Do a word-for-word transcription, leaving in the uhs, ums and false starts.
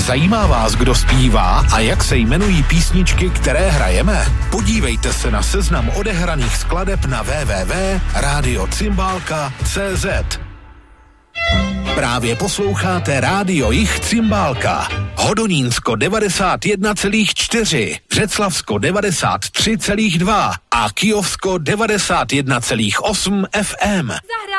Zajímá vás, kdo zpívá a jak se jmenují písničky, které hrajeme? Podívejte se na seznam odehraných skladeb na w w w tečka rádio cimbálka tečka cé zet. Právě posloucháte Rádio Jich Cimbálka. Hodonínsko devadesát jedna celá čtyři, Břeclavsko devadesát tři celá dva a Kyjovsko devadesát jedna celá osm ef em.